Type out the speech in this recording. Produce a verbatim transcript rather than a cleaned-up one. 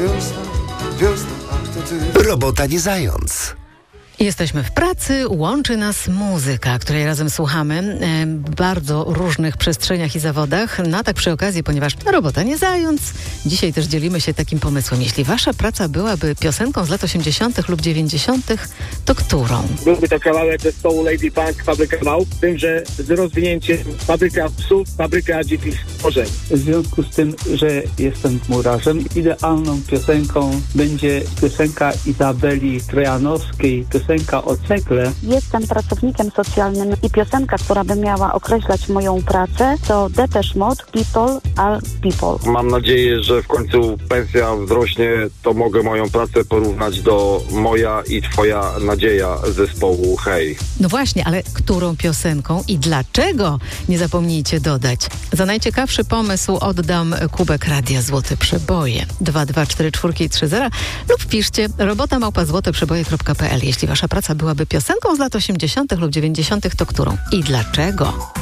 Wiosna, wiosna, ach to ty. Robota nie zając. Jesteśmy w pracy, łączy nas muzyka, której razem słuchamy e, w bardzo różnych przestrzeniach i zawodach. No a tak przy okazji, ponieważ robota nie zając, dzisiaj też dzielimy się takim pomysłem. Jeśli wasza praca byłaby piosenką z lat osiemdziesiątych lub dziewięćdziesiątych, to którą? Byłby to kawałek zespołu Lady Punk, Fabryka Małp, z tym, że z rozwinięciem Fabryka Psów, Fabryka Dzikich Stworzeń. W związku z tym, że jestem murarzem, idealną piosenką będzie piosenka Izabeli Trojanowskiej, piosenka o cekle. Jestem pracownikiem socjalnym i piosenka, która by miała określać moją pracę, to Depeche Mode, People are People. Mam nadzieję, że w końcu pensja wzrośnie, to mogę moją pracę porównać do Moja i Twoja nadzieja zespołu Hej. No właśnie, ale którą piosenką i dlaczego? Nie zapomnijcie dodać. Za najciekawszy pomysł oddam kubek Radia Złote Przeboje. dwa dwa cztery cztery trzy zero lub piszcie robota małpa złote przeboje kropka pe el. Jeśli wasza praca byłaby piosenką z lat osiemdziesiątych lub dziewięćdziesiątych, to którą i dlaczego?